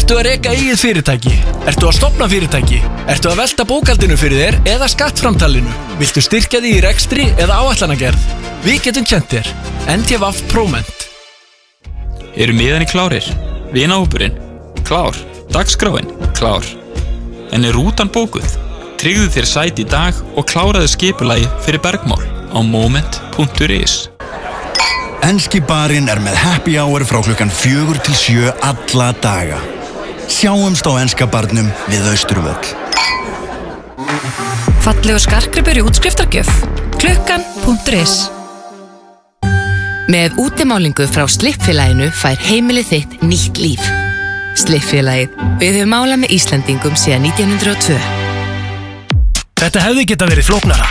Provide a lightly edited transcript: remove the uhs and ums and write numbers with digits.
Ertu að reka eigið fyrirtæki? Ertu að stofna fyrirtæki? Ertu að velta bókhaldinu fyrir þér eða skattframtalinu? Viltu styrkja því í rekstri eða áætlanagerð? Við getum kennt þér. NTVAF Proment. Eru miðanir klárir? Vinahópurinn? Klár. Dagskráin? Klár. En rútan bókuð? Tryggðu þér sæti í dag og kláraðu skipulagið fyrir bergmál á moment.is. Enski barinn með happy hour frá klukkan 4 til 7 alla daga. Sjáumst á enska barnum við Austurvöll. Fallegur skartgripur í útskriftargjöf. Klukkan.is. Með útimálingu frá Slippfélaginu fær heimilið þitt nýtt líf. Slippfélagið. Við höfum málað með Íslendingum síðan 1902. Þetta hefði getað verið flóknara.